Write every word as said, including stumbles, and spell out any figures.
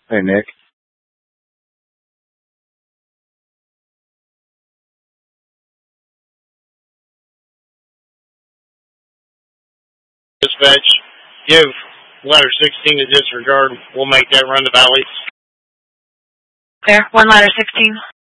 Hey, Nick. Dispatch, give ladder sixteen to disregard. We'll make that run to Valleys. There, one ladder sixteen.